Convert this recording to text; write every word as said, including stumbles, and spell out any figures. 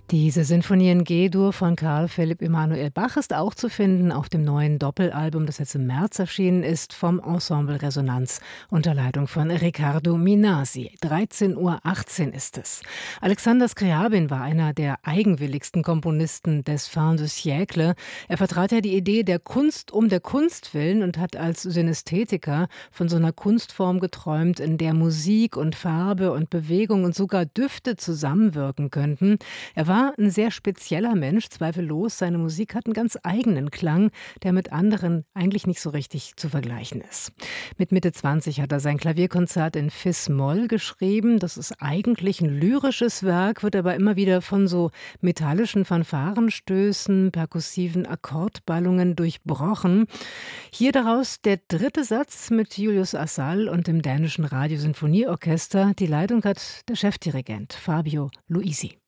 Diese Sinfonie in G-Dur von Karl Philipp Emanuel Bach ist auch zu finden auf dem neuen Doppelalbum, das jetzt im März erschienen ist, vom Ensemble Resonanz unter Leitung von Riccardo Minasi. dreizehn Uhr achtzehn ist es. Alexander Scriabin war einer der eigenwilligsten Komponisten des Fin de siècle. Er vertrat ja die Idee der Kunst um der Kunst willen und hat als Synästhetiker von so einer Kunstform geträumt, in der Musik und Farbe und Bewegung und sogar Düfte zusammenwirken könnten. Er war ein sehr spezieller Mensch, zweifellos. Seine Musik hat einen ganz eigenen Klang, der mit anderen eigentlich nicht so richtig zu vergleichen ist. Mit Mitte zwanzig hat er sein Klavierkonzert in Fis-Moll geschrieben. Das ist eigentlich ein lyrisches Werk, wird aber immer wieder von so metallischen Fanfarenstößen, perkussiven Akkordballungen durchbrochen. Hier daraus der dritte Satz mit Julius Assal und dem dänischen Radiosinfonieorchester. Die Leitung hat der Chefdirigent Fabio Luisi.